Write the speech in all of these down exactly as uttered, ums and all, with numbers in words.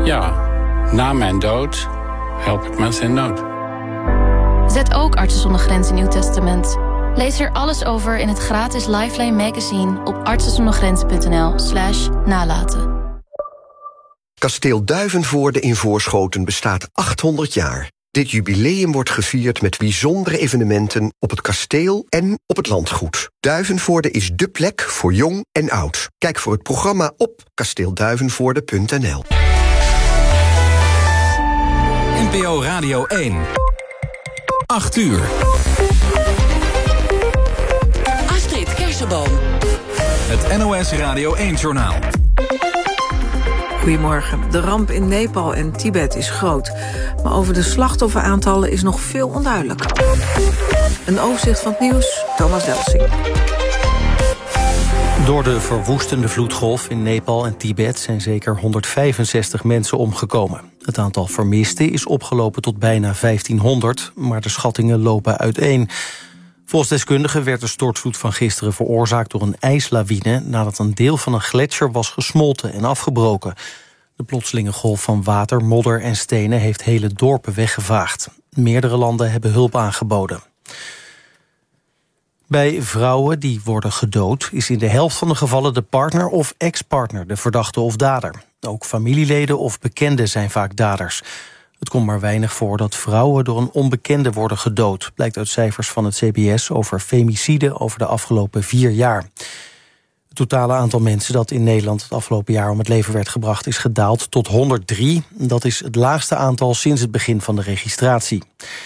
Ja, na mijn dood help ik mensen in nood. Zet ook Artsen zonder Grenzen in uw testament. Lees er alles over in het gratis Lifeline magazine op artsenzondergrenzen.nl slash nalaten. Kasteel Duivenvoorde in Voorschoten bestaat achthonderd jaar. Dit jubileum wordt gevierd met bijzondere evenementen op het kasteel en op het landgoed. Duivenvoorde is dé plek voor jong en oud. Kijk voor het programma op kasteelduivenvoorde punt n l. N P O Radio één. acht uur. Astrid Kersenboom. Het N O S Radio één-journaal. Goedemorgen. De ramp in Nepal en Tibet is groot. Maar over de slachtofferaantallen is nog veel onduidelijk. Een overzicht van het nieuws, Thomas Delsing. Door de verwoestende vloedgolf in Nepal en Tibet zijn zeker honderdvijfenzestig mensen omgekomen. Het aantal vermisten is opgelopen tot bijna vijftienhonderd, maar de schattingen lopen uiteen. Volgens deskundigen werd de stortvloed van gisteren veroorzaakt door een ijslawine nadat een deel van een gletsjer was gesmolten en afgebroken. De plotselinge golf van water, modder en stenen heeft hele dorpen weggevaagd. Meerdere landen hebben hulp aangeboden. Bij vrouwen die worden gedood is in de helft van de gevallen de partner of ex-partner de verdachte of dader. Ook familieleden of bekenden zijn vaak daders. Het komt maar weinig voor dat vrouwen door een onbekende worden gedood, blijkt uit cijfers van het C B S over femicide over de afgelopen vier jaar. Het totale aantal mensen dat in Nederland het afgelopen jaar om het leven werd gebracht is gedaald tot honderddrie. Dat is het laagste aantal sinds het begin van de registratie.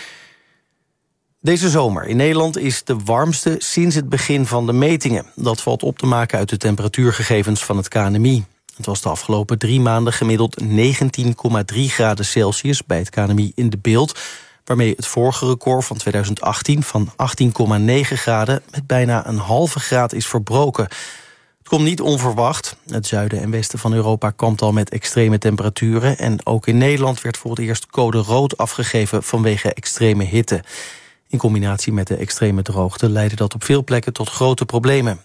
Deze zomer in Nederland is de warmste sinds het begin van de metingen. Dat valt op te maken uit de temperatuurgegevens van het K N M I. Het was de afgelopen drie maanden gemiddeld negentien komma drie graden Celsius bij het K N M I in de beeld, waarmee het vorige record van tweeduizend achttien van achttien komma negen graden met bijna een halve graad is verbroken. Het komt niet onverwacht. Het zuiden en westen van Europa kampt al met extreme temperaturen en ook in Nederland werd voor het eerst code rood afgegeven vanwege extreme hitte. In combinatie met de extreme droogte leidde dat op veel plekken tot grote problemen.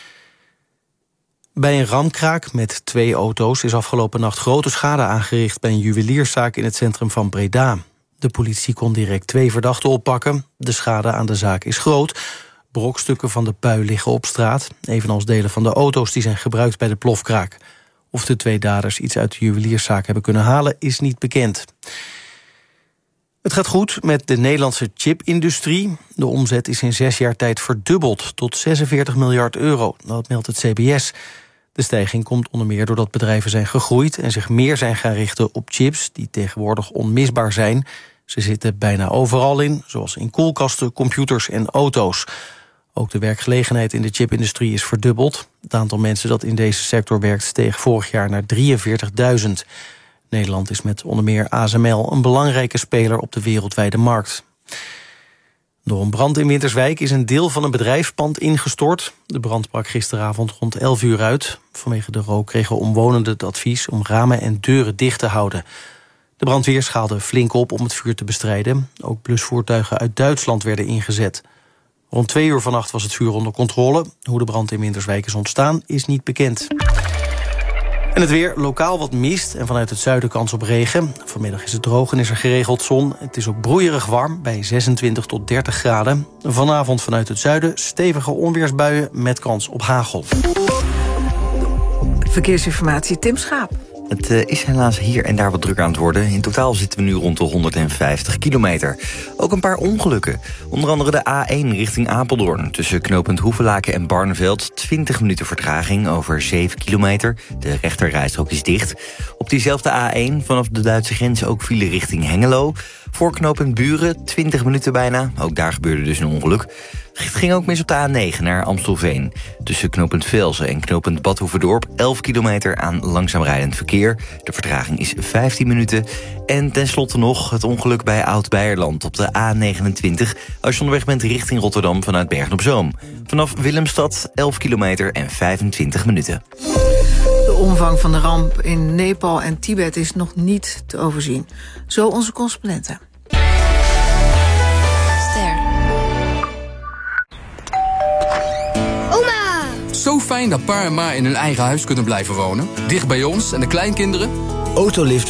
Bij een ramkraak met twee auto's is afgelopen nacht grote schade aangericht bij een juwelierszaak in het centrum van Breda. De politie kon direct twee verdachten oppakken. De schade aan de zaak is groot. Brokstukken van de pui liggen op straat, evenals delen van de auto's die zijn gebruikt bij de plofkraak. Of de twee daders iets uit de juwelierszaak hebben kunnen halen is niet bekend. Het gaat goed met de Nederlandse chipindustrie. De omzet is in zes jaar tijd verdubbeld tot zesenveertig miljard euro. Dat meldt het C B S. De stijging komt onder meer doordat bedrijven zijn gegroeid en zich meer zijn gaan richten op chips die tegenwoordig onmisbaar zijn. Ze zitten bijna overal in, zoals in koelkasten, computers en auto's. Ook de werkgelegenheid in de chipindustrie is verdubbeld. Het aantal mensen dat in deze sector werkt steeg vorig jaar naar drieënveertigduizend. Nederland is met onder meer A S M L een belangrijke speler op de wereldwijde markt. Door een brand in Winterswijk is een deel van een bedrijfspand ingestort. De brand brak gisteravond rond elf uur uit. Vanwege de rook kregen omwonenden het advies om ramen en deuren dicht te houden. De brandweer schaalde flink op om het vuur te bestrijden. Ook blusvoertuigen uit Duitsland werden ingezet. Rond twee uur vannacht was het vuur onder controle. Hoe de brand in Winterswijk is ontstaan is niet bekend. En het weer, lokaal wat mist en vanuit het zuiden kans op regen. Vanmiddag is het droog en is er geregeld zon. Het is ook broeierig warm bij zesentwintig tot dertig graden. Vanavond vanuit het zuiden stevige onweersbuien met kans op hagel. Verkeersinformatie, Tim Schaap. Het uh, is helaas hier en daar wat druk aan het worden. In totaal zitten we nu rond de honderdvijftig kilometer. Ook een paar ongelukken. Onder andere de A één richting Apeldoorn. Tussen knooppunt Hoevelaken en Barneveld. twintig minuten vertraging over zeven kilometer. De rechterrijstrook is dicht. Op diezelfde A één vanaf de Duitse grens ook file richting Hengelo. Voor knooppunt Buren, twintig minuten bijna. Ook daar gebeurde dus een ongeluk. Het ging ook mis op de A negen naar Amstelveen. Tussen knooppunt Velzen en knooppunt Bad Hoeverdorp... elf kilometer aan langzaam rijdend verkeer. De vertraging is vijftien minuten. En tenslotte nog het ongeluk bij Oud-Beierland op de A negenentwintig... als je onderweg bent richting Rotterdam vanuit Bergen-op-Zoom. Vanaf Willemstad elf kilometer en vijfentwintig minuten. De omvang van de ramp in Nepal en Tibet is nog niet te overzien. Zo onze correspondenten. Zo fijn dat pa en ma in hun eigen huis kunnen blijven wonen. Dicht bij ons en de kleinkinderen. Autolift